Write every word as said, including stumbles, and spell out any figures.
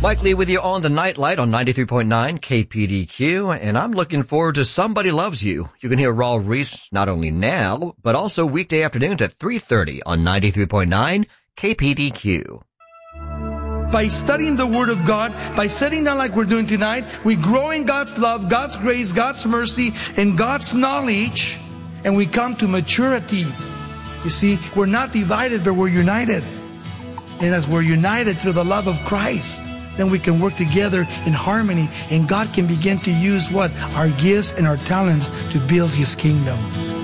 Mike Lee with you on the Nightlight on ninety-three point nine K P D Q, and I'm looking forward to Somebody Loves You. You can hear Raul Reese not only now, but also weekday afternoons at three thirty on ninety-three point nine K P D Q. By studying the Word of God, by sitting down like we're doing tonight, we grow in God's love, God's grace, God's mercy, and God's knowledge, and we come to maturity. You see, we're not divided, but we're united. And as we're united through the love of Christ, then we can work together in harmony, and God can begin to use what? Our gifts and our talents to build His kingdom.